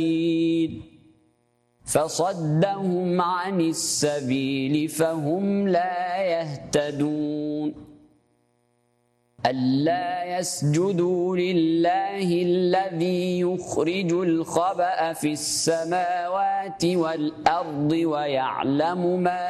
فصدهم عن السبيل فهم لا يهتدون ألا يسجدوا لله الذي يخرج الخبأ في السماوات والأرض ويعلم ما